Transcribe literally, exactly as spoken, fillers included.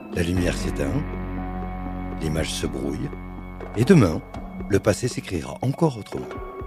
La lumière s'éteint, l'image se brouille, et demain, le passé s'écrira encore autrement.